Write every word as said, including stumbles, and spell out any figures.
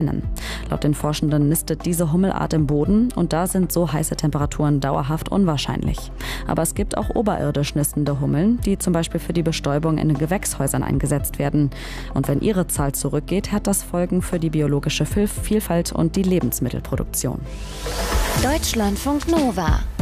Laut den Forschenden nistet diese Hummelart im Boden und da sind so heiße Temperaturen dauerhaft unwahrscheinlich. Aber es gibt auch oberirdisch nistende Hummeln, die zum Beispiel für die Bestäubung in den Gewächshäusern eingesetzt werden. Und wenn ihre Zahl zurückgeht, hat das Folgen für die biologische Vielfalt und die Lebensmittelproduktion. Deutschlandfunk Nova